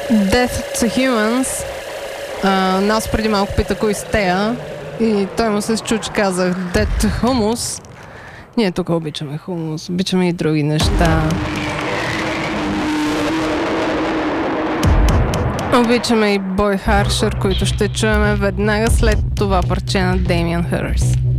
Death to Humans. Нас преди малко пита кои сте тея и той му се счу, че казах Death to Humus. Ние тук обичаме хумус, обичаме и други неща. Обичаме и Boy Harsher, които ще чуеме веднага след това парче на Damien Hirst.